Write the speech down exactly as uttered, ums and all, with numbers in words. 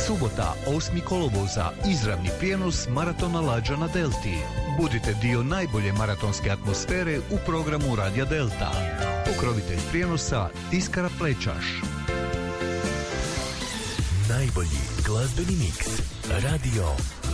Subota, osmi kolovoza, izravni prijenos maratona Lađa na Delti. Budite dio najbolje maratonske atmosfere u programu Radija Delta. Pokrovitelj prijenosa Tiskara Plečaš. Najbolji glazbeni miks. Radio